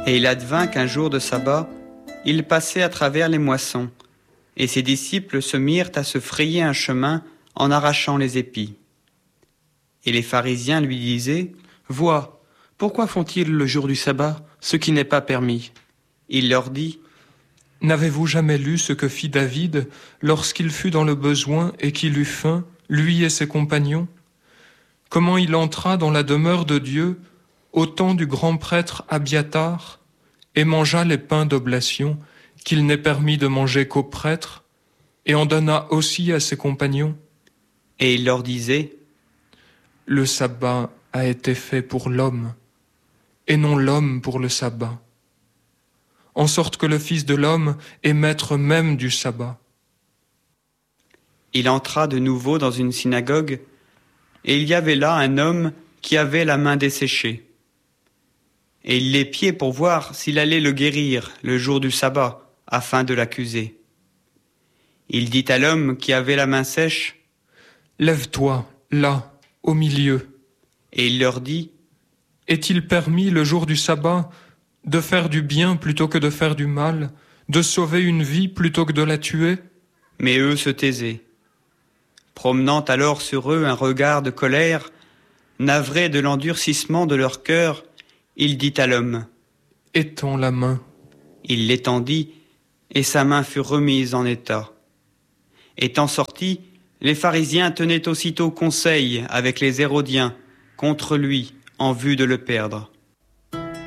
Et il advint qu'un jour de sabbat, il passait à travers les moissons, et ses disciples se mirent à se frayer un chemin en arrachant les épis. Et les pharisiens lui disaient : « Vois, pourquoi font-ils le jour du sabbat ce qui n'est pas permis ?» Il leur dit : « N'avez-vous jamais lu ce que fit David lorsqu'il fut dans le besoin et qu'il eut faim, lui et ses compagnons ? Comment il entra dans la demeure de Dieu au temps du grand prêtre Abiatar et mangea les pains d'oblation qu'il n'est permis de manger qu'aux prêtres et en donna aussi à ses compagnons ? Et il leur disait : Le sabbat a été fait pour l'homme et non l'homme pour le sabbat, en sorte que le Fils de l'homme est maître même du sabbat. » Il entra de nouveau dans une synagogue, et il y avait là un homme qui avait la main desséchée. Et il l'épiait pour voir s'il allait le guérir le jour du sabbat, afin de l'accuser. Il dit à l'homme qui avait la main sèche : « Lève-toi, là, au milieu. » Et il leur dit : « Est-il permis le jour du sabbat de faire du bien plutôt que de faire du mal, de sauver une vie plutôt que de la tuer ? » Mais eux se taisaient. Promenant alors sur eux un regard de colère, navré de l'endurcissement de leur cœur, il dit à l'homme : « Étends la main. » Il l'étendit, et sa main fut remise en état. Étant sortis, les pharisiens tenaient aussitôt conseil avec les Hérodiens contre lui en vue de le perdre.